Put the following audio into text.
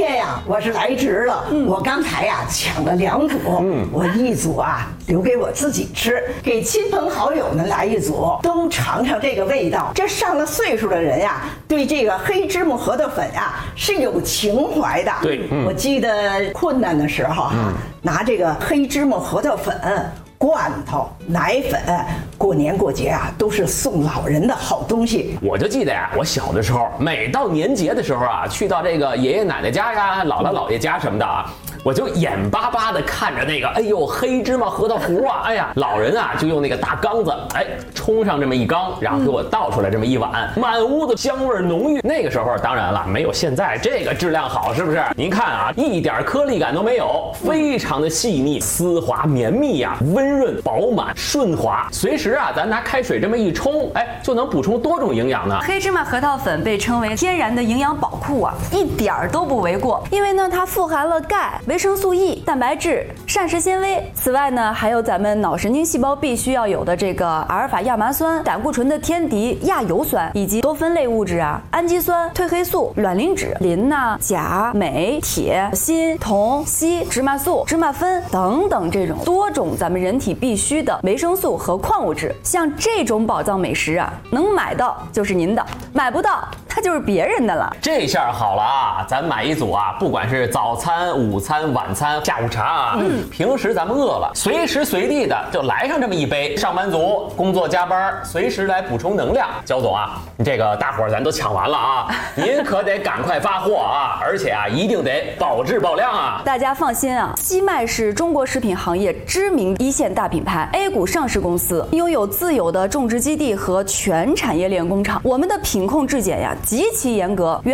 天呀，我是来值了。我刚才呀抢了2组，我一组啊留给我自己吃，给亲朋好友们来1组，都尝尝这个味道。这上了岁数的人呀，对这个黑芝麻核桃粉呀是有情怀的。 对， 我记得困难的时候拿这个黑芝麻核桃粉。罐头、奶粉，过年过节啊，都是送老人的好东西。 我就记得呀，我小的时候，每到年节的时候啊，去到这个爷爷奶奶家呀、姥姥姥爷家什么的啊，我就眼巴巴的看着那个，哎呦，黑芝麻核桃糊啊，哎呀，老人啊就用那个大缸子，冲上这么一缸，然后给我倒出来这么一碗，满屋子香味浓郁。那个时候当然了，没有现在这个质量好，是不是？您看啊，一点颗粒感都没有，非常的细腻、丝滑、绵密呀，温润、饱满、顺滑。随时啊，咱拿开水这么一冲，就能补充多种营养呢。 黑芝麻核桃粉被称为天然的营养宝库啊，一点儿都不为过。因为呢，它富含了钙、维生素 E、蛋白质、膳食纤维。此外呢，还有咱们脑神经细胞必须要有的这个阿尔法亚麻酸、胆固醇的天敌亚油酸，以及多酚类物质啊，氨基酸、褪黑素、卵磷脂、磷呐、钾、镁、铁、锌、铜、硒、芝麻素、芝麻酚等等这种多种咱们人体必需的维生素和矿物质。像这种宝藏美食啊，能买到就是您的，买不到它就是别人的了。 这下好了啊，咱买1组啊，不管是早餐、午餐、晚餐、下午茶啊，平时咱们饿了，随时随地的就来上这么一杯。上班族工作加班，随时来补充能量。焦总啊，这个大伙儿咱都抢完了啊，您可得赶快发货啊，而且啊，一定得保质保量啊。 大家放心啊，西麦是中国食品行业知名1线大品牌 ，A 股上市公司，拥有自有的种植基地和全产业链工厂。我们的品控质检呀极其严格。